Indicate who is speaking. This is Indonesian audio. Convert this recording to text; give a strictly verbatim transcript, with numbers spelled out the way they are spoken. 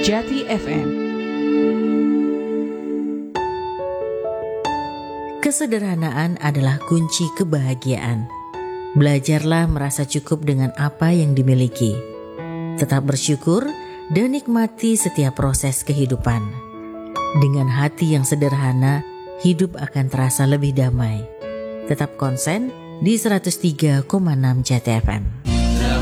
Speaker 1: Jati F M.
Speaker 2: Kesederhanaan adalah kunci kebahagiaan. Belajarlah merasa cukup dengan apa yang dimiliki. Tetap bersyukur dan nikmati setiap proses kehidupan. Dengan hati yang sederhana, hidup akan terasa lebih damai. Tetap konsen di seratus tiga koma enam Jati F M.